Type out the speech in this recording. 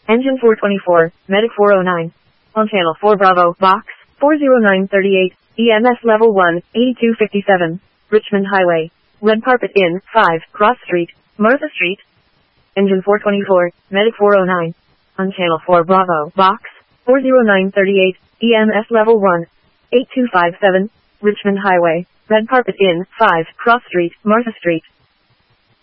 Engine 424, Medic 409. On channel 4 Bravo, box 40938, EMS level 1, 8257, Richmond Highway. Red Carpet Inn, 5, Cross Street, Martha Street. Engine 424, Medic 409. On channel 4 Bravo, box 40938, EMS level 1, 8257, Richmond Highway. Red Carpet Inn, 5, Cross Street, Martha Street.